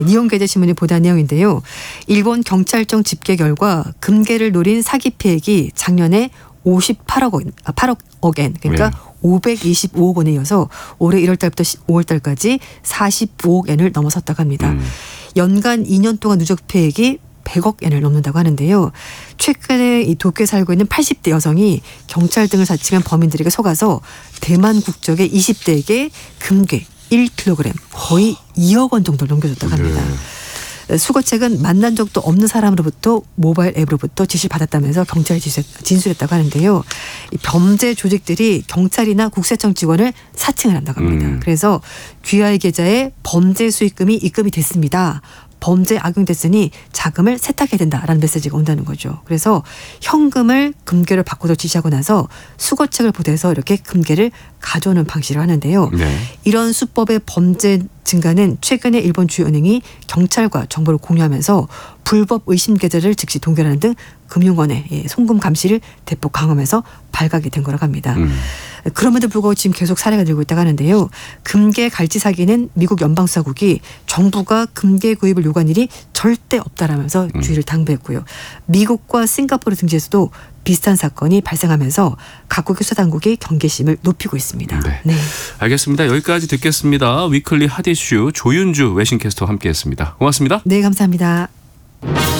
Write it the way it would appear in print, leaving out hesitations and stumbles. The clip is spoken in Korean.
니혼게제신문이 보도한 내용인데요. 일본 경찰청 집계 결과 금괴를 노린 사기 피해액이 작년에 8억 엔, 그러니까 네. 525억 원에 이어서 올해 1월 달부터 5월 달까지 45억 엔을 넘어섰다고 합니다. 연간 2년 동안 누적 피해액이 100억 엔을 넘는다고 하는데요. 최근에 이 도쿄에 살고 있는 80대 여성이 경찰 등을 사칭한 범인들에게 속아서 대만 국적의 20대에게 금괴 1kg 거의 2억 원 정도를 넘겨줬다고 합니다. 네. 수거책은 만난 적도 없는 사람으로부터 모바일 앱으로부터 지시를 받았다면서 경찰에 진술했다고 하는데요. 이 범죄 조직들이 경찰이나 국세청 직원을 사칭을 한다고 합니다. 그래서 귀하의 계좌에 범죄 수익금이 입금이 됐습니다. 범죄 악용됐으니 자금을 세탁해야 된다라는 메시지가 온다는 거죠. 그래서 현금을 금괴를 바꿔서 지시하고 나서 수거책을 보내서 이렇게 금괴를 가져오는 방식을 하는데요. 네. 이런 수법의 범죄 증가는 최근에 일본 주요 은행이 경찰과 정보를 공유하면서 불법 의심 계좌를 즉시 동결하는 등 금융원의 송금 감시를 대폭 강화하면서 발각이 된 거라고 합니다. 그럼에도 불구하고 지금 계속 사례가 늘고 있다고 하는데요. 금괴 갈취 사기는 미국 연방수사국이 정부가 금괴 구입을 요구한 일이 절대 없다라면서 주의를 당부했고요. 미국과 싱가포르 등지에서도 비슷한 사건이 발생하면서 각국의 수사당국이 경계심을 높이고 있습니다. 네. 네. 알겠습니다. 여기까지 듣겠습니다. 위클리 핫이슈 조윤주 외신캐스터와 함께했습니다. 고맙습니다. 네, 감사합니다.